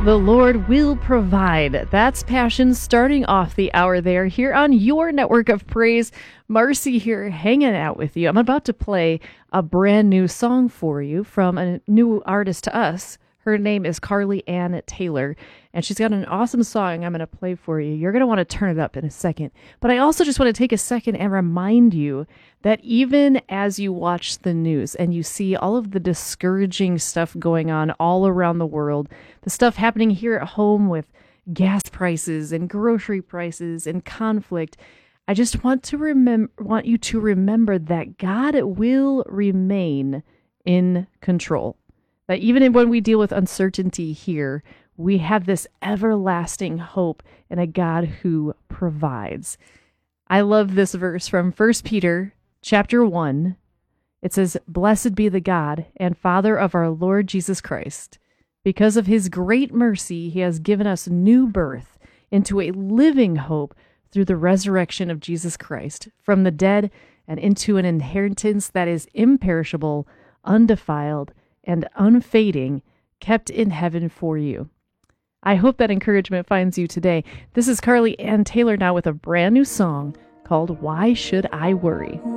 The Lord will provide. That's Passion starting off the hour there here on your network of praise. Marcy here hanging out with you. I'm about to play a brand new song for you from a new artist to us. Her name is Carly Ann Taylor, and she's got an awesome song I'm going to play for you. You're going to want to turn it up in a second. But I also just want to take a second and remind you that even as you watch the news and you see all of the discouraging stuff going on all around the world, the stuff happening here at home with gas prices and grocery prices and conflict, I just want you to remember that God will remain in control. That even when we deal with uncertainty here, we have this everlasting hope in a God who provides. I love this verse from 1 Peter chapter 1. It says, "Blessed be the God and Father of our Lord Jesus Christ. Because of his great mercy, he has given us new birth into a living hope through the resurrection of Jesus Christ from the dead and into an inheritance that is imperishable, undefiled, and unfading, kept in heaven for you." I hope that encouragement finds you today. This is Carly Ann Taylor now with a brand new song called "Why Should I Worry?"